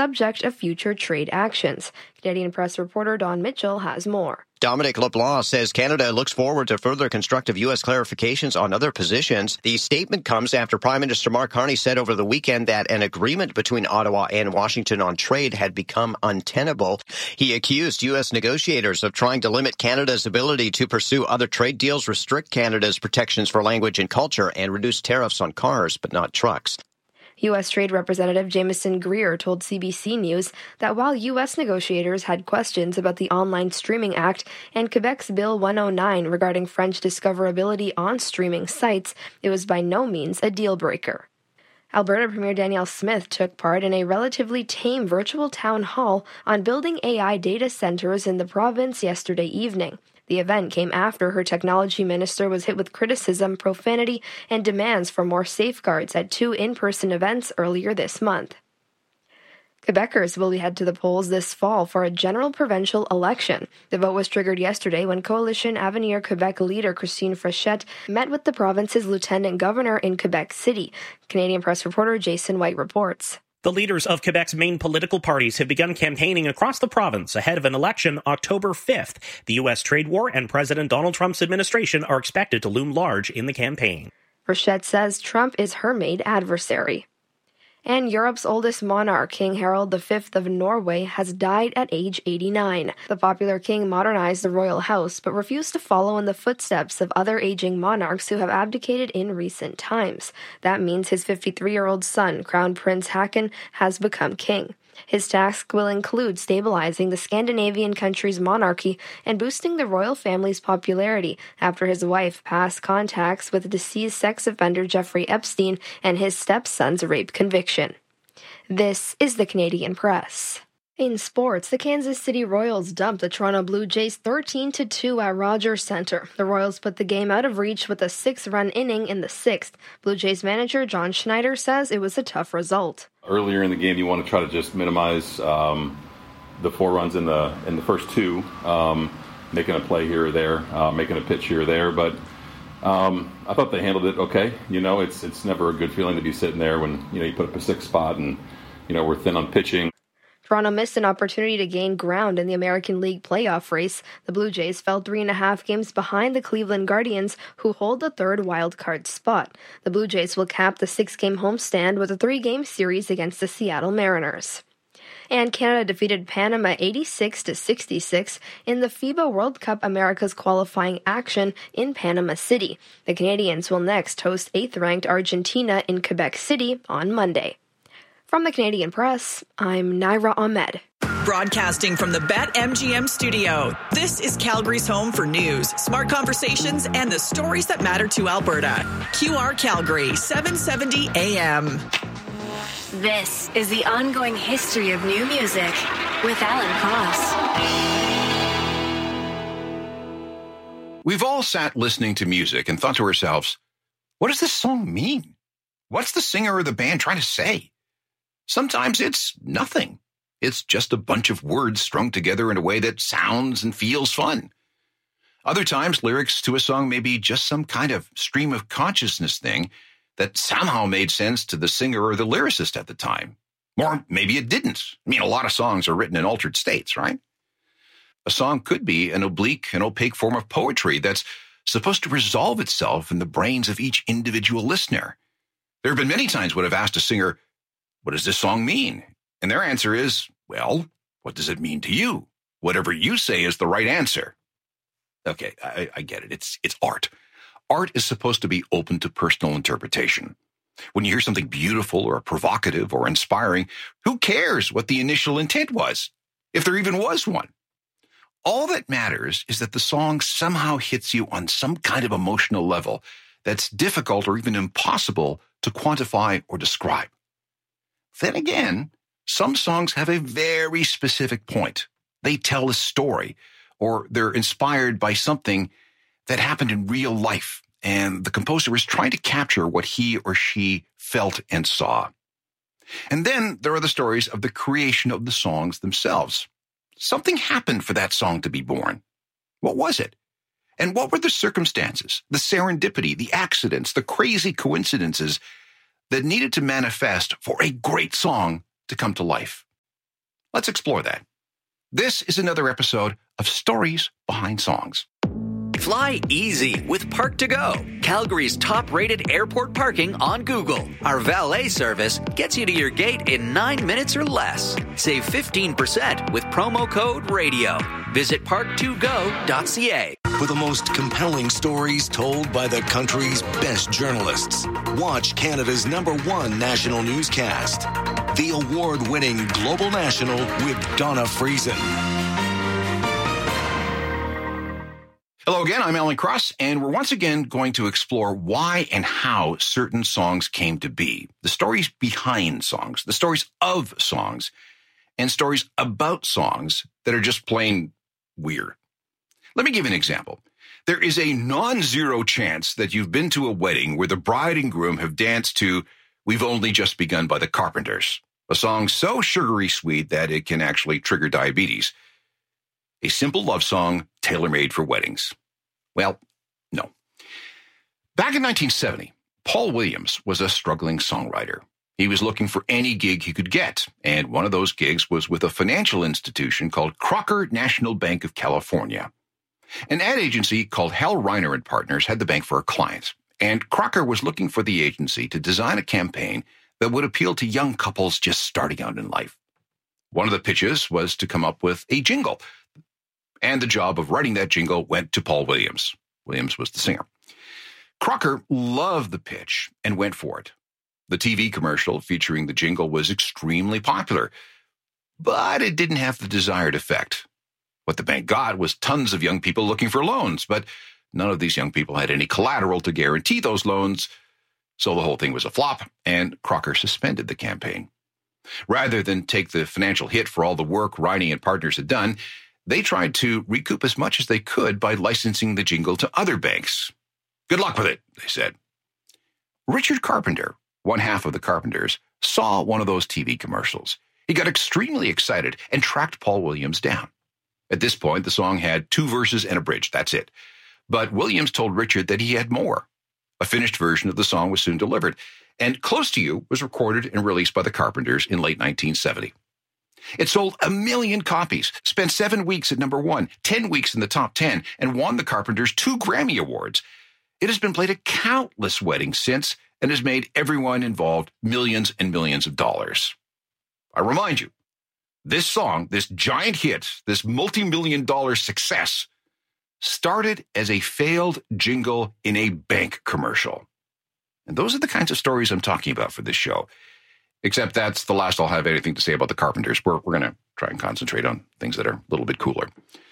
subject of future trade actions. Canadian Press reporter Don Mitchell has more. Dominic LeBlanc says Canada looks forward to further constructive U.S. clarifications on other positions. The statement comes after Prime Minister Mark Carney said over the weekend that an agreement between Ottawa and Washington on trade had become untenable. He accused U.S. negotiators of trying to limit Canada's ability to pursue other trade deals, restrict Canada's protections for language and culture, and reduce tariffs on cars, but not trucks. U.S. Trade Representative Jameson Greer told CBC News that while U.S. negotiators had questions about the Online Streaming Act and Quebec's Bill 109 regarding French discoverability on streaming sites, it was by no means a deal-breaker. Alberta Premier Danielle Smith took part in a relatively tame virtual town hall on building AI data centers in the province yesterday evening. The event came after her technology minister was hit with criticism, profanity, and demands for more safeguards at 2 in-person events earlier this month. Quebecers will head to the polls this fall for a general provincial election. The vote was triggered yesterday when Coalition Avenir Quebec leader Christine Frechette met with the province's lieutenant governor in Quebec City. Canadian Press reporter Jason White reports. The leaders of Quebec's main political parties have begun campaigning across the province ahead of an election October 5th. The U.S. trade war and President Donald Trump's administration are expected to loom large in the campaign. Frechette says Trump is her main adversary. And Europe's oldest monarch, King Harald V of Norway, has died at age 89. The popular king modernized the royal house, but refused to follow in the footsteps of other aging monarchs who have abdicated in recent times. That means his 53-year-old son, Crown Prince Haakon, has become king. His task will include stabilizing the Scandinavian country's monarchy and boosting the royal family's popularity after his wife passed contacts with deceased sex offender Jeffrey Epstein and his stepson's rape conviction. This is the Canadian Press. In sports, the Kansas City Royals dumped the Toronto Blue Jays 13-2 at Rogers Centre. The Royals put the game out of reach with a 6-run inning in the 6th. Blue Jays manager John Schneider says it was a tough result. Earlier in the game, you want to try to just minimize the 4 runs in the first 2, making a play here or there, making a pitch here or there. But I thought they handled it okay. It's never a good feeling to be sitting there when you put up a 6th spot and we're thin on pitching. Toronto missed an opportunity to gain ground in the American League playoff race. The Blue Jays fell 3.5 games behind the Cleveland Guardians, who hold the 3rd wildcard spot. The Blue Jays will cap the 6-game homestand with a 3-game series against the Seattle Mariners. And Canada defeated Panama 86-66 in the FIBA World Cup America's qualifying action in Panama City. The Canadians will next host 8th-ranked Argentina in Quebec City on Monday. From the Canadian Press, I'm Naira Ahmed. Broadcasting from the BetMGM studio, this is Calgary's home for news, smart conversations, and the stories that matter to Alberta. QR Calgary, 770 AM. This is the ongoing history of new music with Alan Cross. We've all sat listening to music and thought to ourselves, what does this song mean? What's the singer or the band trying to say? Sometimes it's nothing. It's just a bunch of words strung together in a way that sounds and feels fun. Other times, lyrics to a song may be just some kind of stream of consciousness thing that somehow made sense to the singer or the lyricist at the time. Or maybe it didn't. A lot of songs are written in altered states, right? A song could be an oblique and opaque form of poetry that's supposed to resolve itself in the brains of each individual listener. There have been many times when I've asked a singer, what does this song mean? And their answer is, well, what does it mean to you? Whatever you say is the right answer. Okay, I get it. It's art. Art is supposed to be open to personal interpretation. When you hear something beautiful or provocative or inspiring, who cares what the initial intent was, if there even was one? All that matters is that the song somehow hits you on some kind of emotional level that's difficult or even impossible to quantify or describe. Then again, some songs have a very specific point. They tell a story, or they're inspired by something that happened in real life, and the composer is trying to capture what he or she felt and saw. And then there are the stories of the creation of the songs themselves. Something happened for that song to be born. What was it? And what were the circumstances, the serendipity, the accidents, the crazy coincidences that needed to manifest for a great song to come to life? Let's explore that. This is another episode of Stories Behind Songs. Fly easy with Park2Go, Calgary's top-rated airport parking on Google. Our valet service gets you to your gate in 9 minutes or less. Save 15% with promo code RADIO. Visit park2go.ca. For the most compelling stories told by the country's best journalists, watch Canada's #1 national newscast, The Award-Winning Global National with Donna Friesen. Hello again, I'm Alan Cross, and we're once again going to explore why and how certain songs came to be, the stories behind songs, the stories of songs, and stories about songs that are just plain weird. Let me give you an example. There is a non-zero chance that you've been to a wedding where the bride and groom have danced to We've Only Just Begun by the Carpenters, a song so sugary sweet that it can actually trigger diabetes. A simple love song tailor-made for weddings. Well, no. Back in 1970, Paul Williams was a struggling songwriter. He was looking for any gig he could get, and one of those gigs was with a financial institution called Crocker National Bank of California. An ad agency called Hal Reiner and Partners had the bank for a client, and Crocker was looking for the agency to design a campaign that would appeal to young couples just starting out in life. One of the pitches was to come up with a jingle, and the job of writing that jingle went to Paul Williams. Williams was the singer. Crocker loved the pitch and went for it. The TV commercial featuring the jingle was extremely popular, but it didn't have the desired effect. What the bank got was tons of young people looking for loans, but none of these young people had any collateral to guarantee those loans, so the whole thing was a flop, and Crocker suspended the campaign. Rather than take the financial hit for all the work Reiner and Partners had done, they tried to recoup as much as they could by licensing the jingle to other banks. Good luck with it, they said. Richard Carpenter, one half of the Carpenters, saw one of those TV commercials. He got extremely excited and tracked Paul Williams down. At this point, the song had 2 verses and a bridge. That's it. But Williams told Richard that he had more. A finished version of the song was soon delivered, and Close to You was recorded and released by the Carpenters in late 1970. It sold 1 million copies, spent 7 weeks at #1, 10 weeks in the top 10, and won the Carpenters 2 Grammy Awards. It has been played at countless weddings since and has made everyone involved millions and millions of dollars. I remind you, this song, this giant hit, this multi-million-dollar success, started as a failed jingle in a bank commercial. And those are the kinds of stories I'm talking about for this show. Except that's the last I'll have anything to say about the Carpenters. We're going to try and concentrate on things that are a little bit cooler.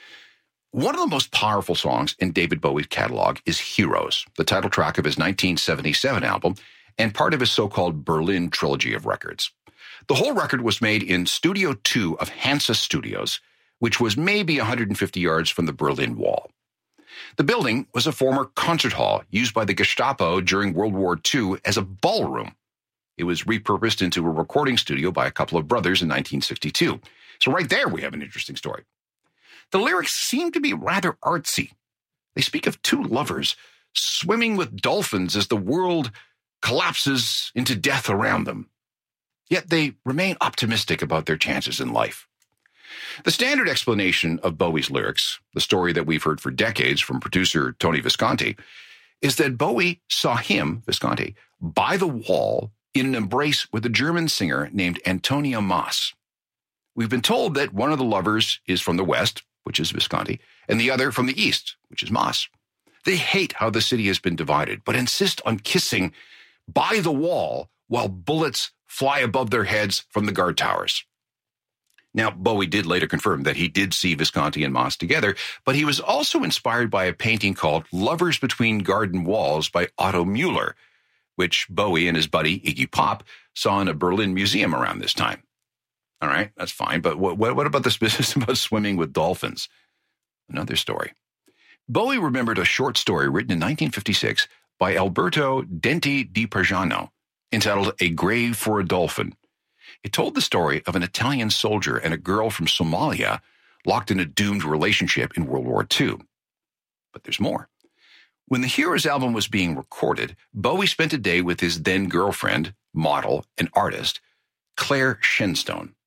One of the most powerful songs in David Bowie's catalog is Heroes, the title track of his 1977 album, and part of his so-called Berlin trilogy of records. The whole record was made in Studio 2 of Hansa Studios, which was maybe 150 yards from the Berlin Wall. The building was a former concert hall used by the Gestapo during World War II as a ballroom. It was repurposed into a recording studio by a couple of brothers in 1962. So right there we have an interesting story. The lyrics seem to be rather artsy. They speak of 2 lovers swimming with dolphins as the world collapses into death around them. Yet they remain optimistic about their chances in life. The standard explanation of Bowie's lyrics, the story that we've heard for decades from producer Tony Visconti, is that Bowie saw him, Visconti, by the wall in an embrace with a German singer named Antonia Maas. We've been told that one of the lovers is from the West, which is Visconti, and the other from the East, which is Maas. They hate how the city has been divided, but insist on kissing by the wall while bullets fly above their heads from the guard towers. Now, Bowie did later confirm that he did see Visconti and Maas together, but he was also inspired by a painting called Lovers Between Garden Walls by Otto Müller, which Bowie and his buddy Iggy Pop saw in a Berlin museum around this time. All right, that's fine, but what about this business about swimming with dolphins? Another story. Bowie remembered a short story written in 1956 by Alberto Denti di Pergiano entitled A Grave for a Dolphin. It told the story of an Italian soldier and a girl from Somalia locked in a doomed relationship in World War II. But there's more. When the Heroes album was being recorded, Bowie spent a day with his then-girlfriend, model, and artist, Claire Shenstone.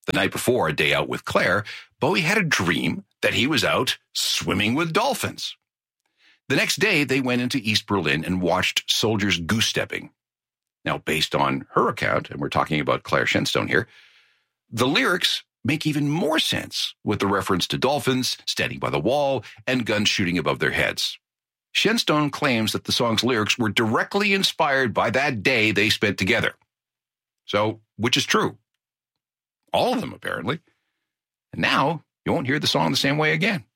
The night before a day out with Claire, Bowie had a dream that he was out swimming with dolphins. The next day, they went into East Berlin and watched soldiers goose-stepping. Now, based on her account, and we're talking about Claire Shenstone here, the lyrics make even more sense with the reference to dolphins standing by the wall and guns shooting above their heads. Shenstone claims that the song's lyrics were directly inspired by that day they spent together. So, which is true? All of them, apparently. And now, you won't hear the song the same way again.